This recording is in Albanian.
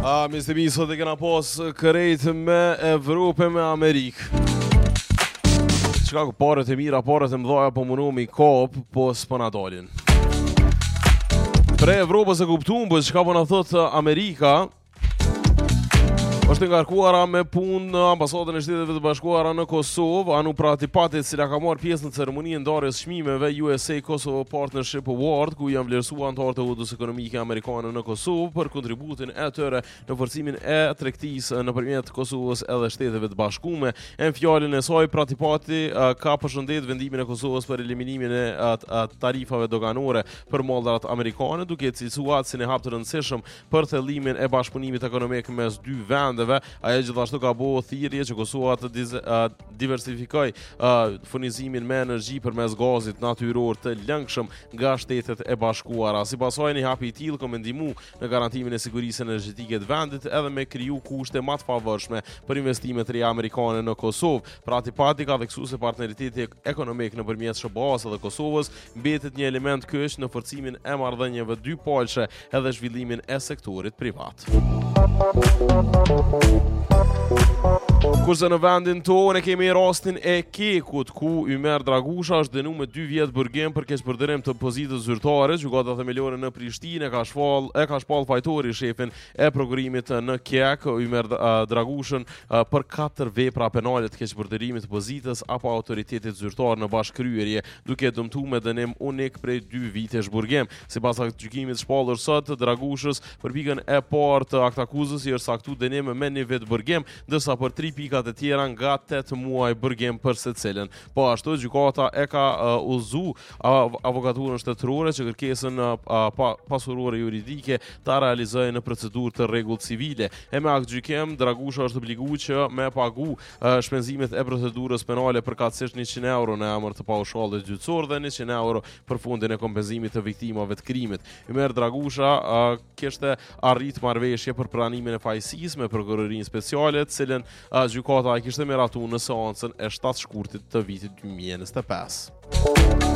Mr. B, sot e kena pas kërejt me Evropë me Amerikë. Qka ku paret e mira, paret e mdhaja po mënu mi kap, po s'pëna dalin. Pre Evropës e kuptum, po qka po na thot Amerika, është ngarkuara me punë në ambasadën e Shtetit të Bashkuara në Kosovë, anu pra Tipatit, cila ka marrë pjesë në ceremoninë ndarjes çmimeve USA Kosovo Partnership Award, ku janë vlerësuar anëtarët e udhës ekonomike amerikane në Kosovë për kontributin e tyre në forcimin e tregtisë nëpërmjet Kosovës edhe Shteteve të Bashkuara. Në fjalën e saj, pra Tipati ka përshëndet vendimin e Kosovës për eliminimin e tarifave doganore për mallrat amerikane, duke cilësuar si një hap të rëndësishëm për thellimin e bashkëpunimit ekonomik mes dy vendeve. Ajo gjithashtu ka bëu thirrje që Kosova të diversifikoj furnizimin me energji përmes gazit natyror të lëngshëm nga Shtetet e Bashkuara. Sipas saj, një hap i tillë ka ndihmu në garantimin e sigurisë energjetike të vendit edhe me kriju kushte më të favorshme për investimet e reja amerikane në Kosovë. Pra Tipati ka theksuar se partneriteti ekonomik nëpërmjet SBA-s dhe Kosovës mbetet një element kyç në forcimin e marrëdhënieve dypolshe edhe zhvillimin e sektorit privat. Kurse në vendin tonë kemi rastin e Kekut, ku Ymer Dragusha është dënuar me 2 vjet burgim për keqpërdorim të pozitës zyrtare. Gjykata themelore në Prishtinë ka shpall fajtori shefin e prokurimit në Kek, Ymer Dragushën, për 4 vepra penale të keqpërdorimit të pozitës apo autoritetit zyrtar në bashkëkryerje, duke dëmtuar me dënim unik prej 2 vitesh burgim. Sipas gjykimit shpallur sot, Dragushës për pikën e parë të aktakuzës i është saktuar dënim me 1 vit burgim, ndërsa për 3 pikat e tjera nga 8 muaj burgim për secilën. Po ashtu gjykata e ka udhëzuar avokaturën shtetërore që kërkesën pasurore juridike ta realizojë në procedurë të rregullt civile. E me akt gjykim, Dragusha është obliguar që me pagu shpenzimet e procedurës penale përkatësisht 100 euro në emër të paushallit gjyqësor dhe 100 euro për fundin e kompenzimit të viktimave të krimit. Ymer Dragusha kishte arrit marrëveshje për pranimin e fajësisë me prokurorinë speciale, të cilën gjykata e kishte miratuar në seancën e 7 shkurtit të vitit 2025.